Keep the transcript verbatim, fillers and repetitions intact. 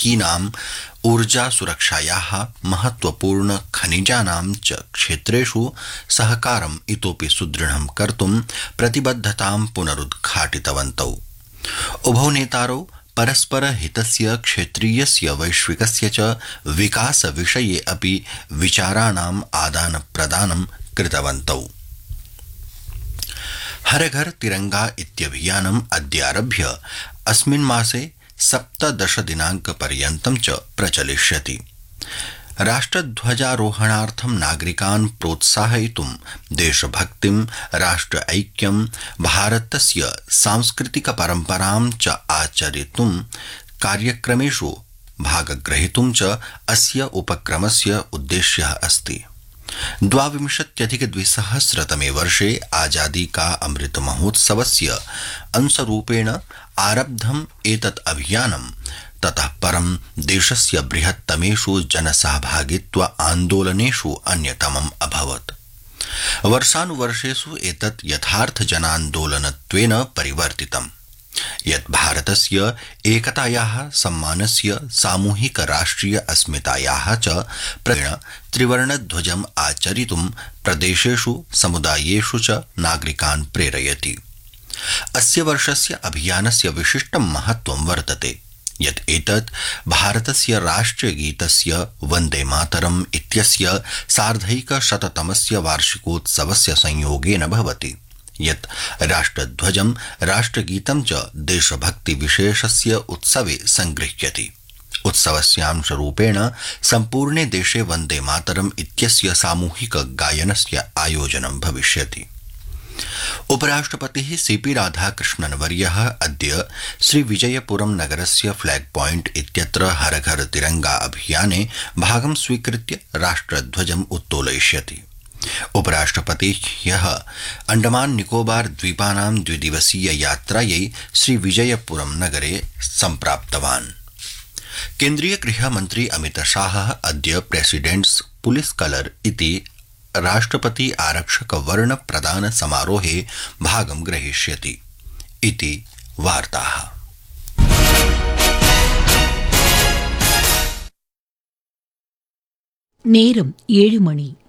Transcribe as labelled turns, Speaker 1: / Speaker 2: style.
Speaker 1: प्रौद्योगिकीनाम् ऊर्जा सुरक्षायाः महत्वपूर्ण खनिजानां च क्षेत्रेषु सहकारम् इतोपि सुदृढं कर्तुं प्रतिबद्धतां पुनरुद्घाटितवन्तौ। उभौ नेतारौ परस्पर हितस्य क्षेत्रीयस्य वैश्विकस्य च विकास विषये अपि विचाराणाम् आदान प्रदानं कृतवन्तौ। हर घर तिरंगा इत्यभियानम् अद्यारभ्य अस्मिन् मासे सप्तदश दिनांक पर्यन्तं च प्रचलिष्यति। राष्ट्रध्वजारोहणार्थं नागरिकान् प्रोत्साहयितुं देशभक्तिं, राष्ट्र ऐक्यं, भारतस्य सांस्कृतिक परम्परां च आचरितुं कार्यक्रमेषु भागग्रहीतुं च अस्य उपक्रमस्य उद्देश्यः अस्ति। द्वाविंशत्यधिक द्विसहस्रतमे वर्षे आजादी का अमृत महोत्सवस्य अंशरूपेण आरब्धम् एतत् अभियानं ततः परं देशस्य बृहत्तमेषु जनसहभागित्व आन्दोलनेषु अन्यतमम् अभवत्। वर्षानुवर्षेषु एतत् यथार्थ जनान्दोलनत्वेन परिवर्तितम्, यत् भारतस्य एकतायाः, सम्मानस्य, सामूहिक राष्ट्रिय अस्मितायाः च प्रेण त्रिवर्णध्वजम् आचरितुं प्रदेशेषु, समुदायेषु च नागरिकान् प्रेरयति। अस्य वर्षस्य अभियानस्य विशिष्टं महत्वं वर्तते यत् एतत् भारतस्य राष्ट्रियगीतस्य वन्दे मातरम् इत्यस्य सार्धैकशततमस्य वार्षिकोत्सवस्य संयोगेन भवति, यत् राष्ट्रध्वजं, राष्ट्रगीतं च देशभक्तिविशेषस्य उत्सवे संगृह्यति। उत्सवस्यांशरूपेण सम्पूर्णे देशे वन्दे मातरम् इत्यस्य सामूहिक गायनस्य आयोजनं भविष्यति। उपराष्ट्रपतिः सीपी राधाकृष्णन् वर्यः अद्य श्रीविजयपुरं नगरस्य फ्लैग पॉइंट इत्यत्र हर घर तिरंगा अभियाने भागं स्वीकृत्य राष्ट्रध्वजम् उत्तोलयिष्यति। उपराष्ट्रपतिः ह्यः अंडमान निकोबार द्वीपानां द्विदिवसीय यात्रायै श्रीविजयपुरं नगरे सम्प्राप्तवान्। केन्द्रीय गृहमन्त्री अमित शाहः अद्य प्रेसिडेंट्स पुलिस कलर इति राष्ट्रपति आरक्षक वर्ण प्रदान समारोहे भागं ग्रहीष्यति इति वार्ताः।
Speaker 2: நேரம் ஏழு மணி.